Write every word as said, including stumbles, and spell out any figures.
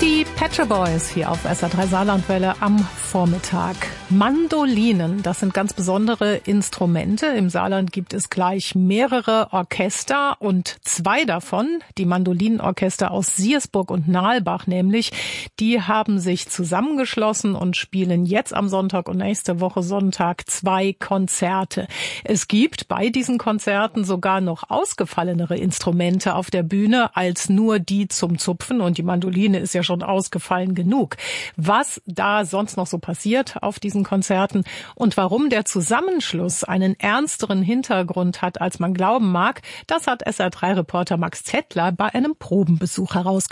Die Pet Shop Boys hier auf S R drei Saarlandwelle am Vormittag. Mandolinen, das sind ganz besondere Instrumente. Im Saarland gibt es gleich mehrere Orchester und zwei davon, die Mandolinenorchester aus Siersburg und Nalbach nämlich, die haben sich zusammengeschlossen und spielen jetzt am Sonntag und nächste Woche Sonntag zwei Konzerte. Es gibt bei diesen Konzerten sogar noch ausgefallenere Instrumente auf der Bühne als nur die zum Zupfen, und die Mandoline ist ja schon ausgefallen genug. Was da sonst noch so passiert auf diesen Konzerten und warum der Zusammenschluss einen ernsteren Hintergrund hat, als man glauben mag, das hat S R drei Reporter Max Zettler bei einem Probenbesuch herausgefunden.